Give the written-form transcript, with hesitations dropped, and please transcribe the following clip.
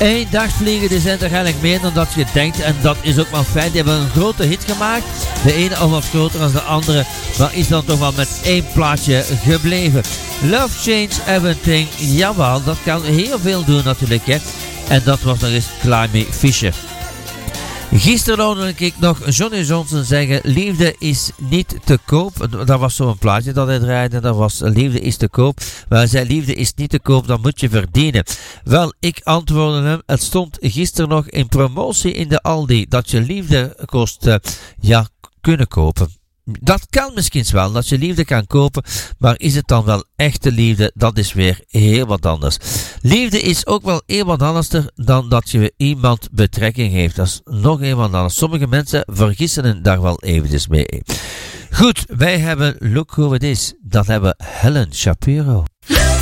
Eén dag vliegen, die zijn toch eigenlijk meer dan dat je denkt. En dat is ook wel fijn. Die hebben een grote hit gemaakt. De ene al wat groter dan de andere. Maar is dan toch wel met één plaatje gebleven. Love Change Everything. Jawel, dat kan heel veel doen natuurlijk. Hè. En dat was nog eens Climby Fisher. Gisteren hoorde ik nog Johnny Johnson zeggen: liefde is niet te koop. Dat was zo'n plaatje dat hij draaide. Dat was liefde is te koop. Maar hij zei: liefde is niet te koop, dan moet je verdienen. Wel, ik antwoordde hem: het stond gisteren nog in promotie in de Aldi dat je liefde kost kunnen kopen. Dat kan misschien wel, dat je liefde kan kopen, maar is het dan wel echte liefde? Dat is weer heel wat anders. Liefde is ook wel heel wat anders dan dat je iemand betrekking heeft. Dat is nog heel wat anders. Sommige mensen vergissen het daar wel eventjes mee. Goed, wij hebben Look Who It Is. Dat hebben Helen Shapiro.